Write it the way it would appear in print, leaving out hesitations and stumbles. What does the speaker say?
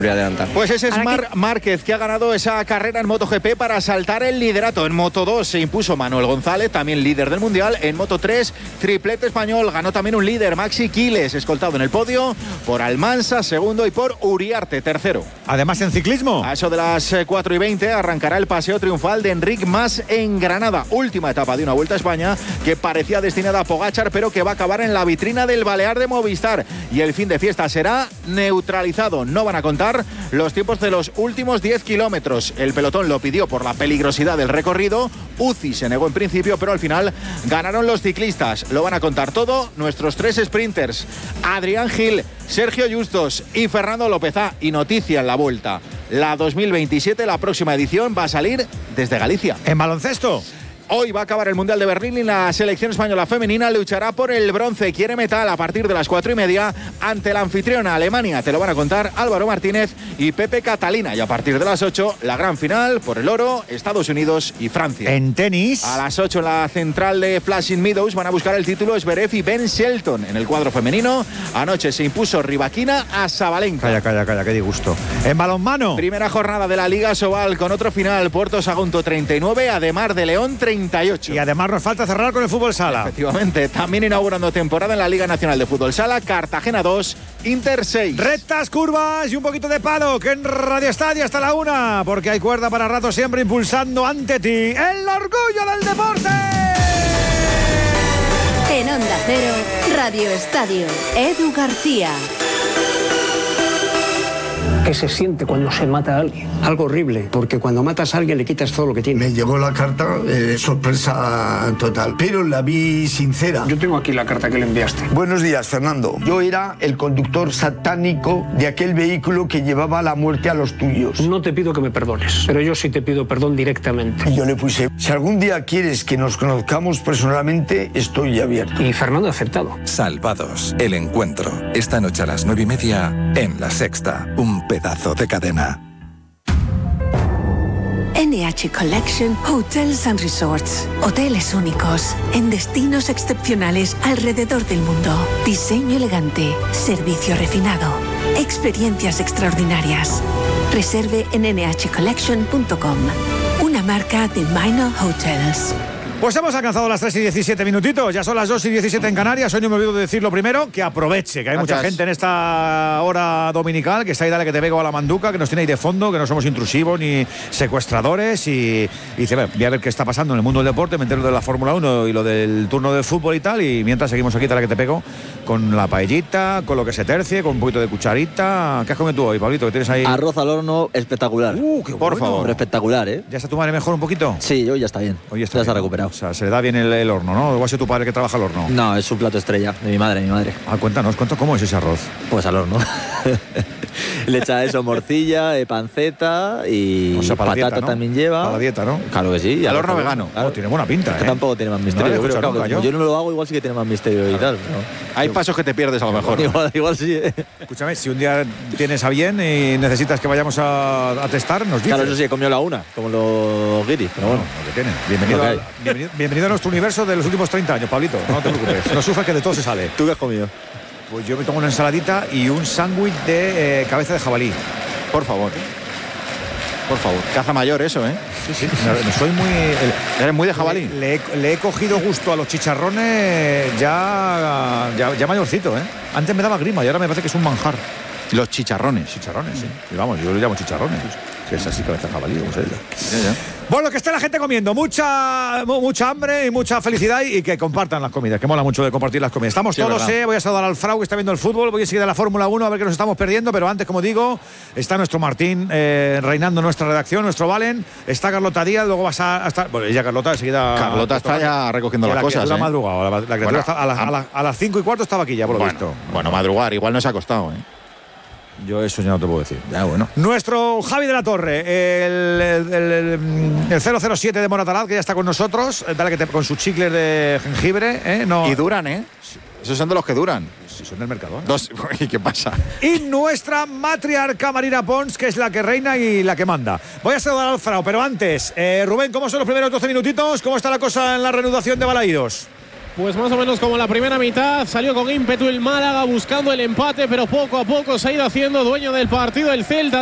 adelantar. Pues ese es Marc Márquez, que ha ganado esa carrera en MotoGP para saltar el liderato. En Moto2 se impuso Manuel González, también líder del Mundial. En Moto3, triplete español, ganó también un líder, Maxi Quiles, escoltado en el podio por Almansa, segundo, y por Uriarte, tercero. Además, en ciclismo, a eso de las 4:20 arrancará el paseo triunfal de Enric Mas en Granada. Última etapa de una Vuelta a España que parecía destinada a Pogačar, pero que va a acabar en la vitrina del Balear de Movistar. Y el fin de fiesta será neutralizado. No van a contar los tiempos de los últimos 10 kilómetros. El pelotón lo pidió por la peligrosidad del recorrido. UCI se negó en principio, pero al final ganaron los ciclistas. Lo van a contar todo nuestros 3 sprinters: Adrián Gil, Sergio Justos y Fernando López. Y noticia en la Vuelta: la 2027, la próxima edición, va a salir desde Galicia. En baloncesto, hoy va a acabar el Mundial de Berlín y la selección española femenina luchará por el bronce. Quiere metal a partir de las 4:30 ante la anfitriona Alemania. Te lo van a contar Álvaro Martínez y Pepe Catalina. Y a partir de las 8, la gran final por el oro, Estados Unidos y Francia. En tenis, a las 8 en la central de Flushing Meadows van a buscar el título Zverev y Ben Shelton. En el cuadro femenino, anoche se impuso Rybakina a Sabalenka. Calla, qué disgusto. En balonmano, primera jornada de la Liga Sobal con otro final: Puerto Sagunto 39, Ademar de León 38. Y además nos falta cerrar con el fútbol sala. Efectivamente, también inaugurando temporada en la Liga Nacional de Fútbol Sala, Cartagena 2, Inter 6. Rectas, curvas y un poquito de paddock en Radio Estadio hasta la 1, porque hay cuerda para rato, siempre impulsando ante ti el orgullo del deporte. En Onda Cero, Radio Estadio, Edu García. ¿Qué se siente cuando se mata a alguien? Algo horrible, porque cuando matas a alguien le quitas todo lo que tiene. Me llegó la carta, sorpresa total, pero la vi sincera. Yo tengo aquí la carta que le enviaste. Buenos días, Fernando. Yo era el conductor satánico de aquel vehículo que llevaba la muerte a los tuyos. No te pido que me perdones, pero yo sí te pido perdón directamente. Y yo le puse: si algún día quieres que nos conozcamos personalmente, estoy abierto. Y Fernando ha aceptado. Salvados, el encuentro. Esta noche a las 9:30 en La Sexta. Un pedazo de cadena. NH Collection Hotels and Resorts. Hoteles únicos en destinos excepcionales alrededor del mundo. Diseño elegante, servicio refinado, experiencias extraordinarias. Reserve en nhcollection.com. Una marca de Minor Hotels. Pues hemos alcanzado las 3:17 minutitos, ya son las 2:17 en Canarias. Hoy no me olvido de decir lo primero, que aproveche, que hay mucha gente en esta hora dominical, que está ahí, dale que te pego a la manduca, que nos tiene ahí de fondo, que no somos intrusivos ni secuestradores, y dice, voy a ver qué está pasando en el mundo del deporte, me entero de la Fórmula 1 y lo del turno de fútbol y tal, y mientras seguimos aquí, dale que te pego, con la paellita, con lo que se tercie, con un poquito de cucharita. ¿Qué has comido tú hoy, Pablito, que tienes ahí? Arroz al horno espectacular. Qué por bueno. favor. Espectacular, ¿eh? ¿Ya está tu madre mejor un poquito? Sí, hoy ya está bien. Hoy está ya bien, se ha recuperado. O sea, se le da bien el horno, ¿no? ¿O ha sido tu padre que trabaja el horno? No, es un plato estrella de mi madre. Cuéntanos, ¿cómo es ese arroz? Pues al horno. Le echa eso, morcilla, panceta y o sea, para patata dieta, ¿no? también lleva. Para la dieta, ¿no? Claro que sí. Al horno vegano. Claro. Tiene buena pinta, Que tampoco tiene más misterio. No, Claro, nunca, yo no lo hago, igual sí que tiene más misterio y tal. Hay pasos que te pierdes a lo mejor. Igual sí. Escúchame, si un día tienes a bien y necesitas que vayamos a testar, nos dices. Claro, eso sí, he comido la una, como los guiris, pero bueno. Lo que tienen. Bienvenido a nuestro universo de los últimos 30 años, Pablito. No te preocupes. No sufras, que de todo se sale. ¿Tú qué has comido? Pues yo me tomo una ensaladita y un sándwich de cabeza de jabalí. Por favor. Caza mayor eso, ¿eh? Sí. Soy muy... ¿Eres muy de jabalí? Le he cogido gusto a los chicharrones ya mayorcito, ¿eh? Antes me daba grima y ahora me parece que es un manjar. Los chicharrones. Chicharrones, sí. Y vamos, yo lo llamo chicharrones. Que es así, cabeza de jabalí, como se dice. Ya. Bueno, que esté la gente comiendo. Mucha hambre y mucha felicidad, y que compartan las comidas, que mola mucho de compartir las comidas. Estamos todos, voy a saludar al Frau, que está viendo el fútbol, voy a seguir de la Fórmula 1, a ver qué nos estamos perdiendo, pero antes, como digo, está nuestro Martín reinando nuestra redacción, nuestro Valen, está Carlota Díaz, luego vas a estar... Bueno, ella Carlota enseguida... Carlota está ya recogiendo las cosas, La madrugada, la criatura bueno, está a las 5:15 estaba aquí ya, por lo visto. Bueno, madrugar, igual no se ha acostado, ¿eh? Yo eso ya no te puedo decir. Ya, bueno. Nuestro Javi de la Torre, el 007 de Moratalaz, que ya está con nosotros, dale que con sus chicles de jengibre, No. Y duran, ¿eh? Esos son de los que duran. Sí, son del Mercadona. ¿Y qué pasa? Y nuestra matriarca Marina Pons, que es la que reina y la que manda. Voy a saludar al Frau, pero antes, Rubén, ¿cómo son los primeros 12 minutitos? ¿Cómo está la cosa en la reanudación de Balaídos? Pues más o menos como la primera mitad, salió con ímpetu el Málaga buscando el empate, pero poco a poco se ha ido haciendo dueño del partido el Celta.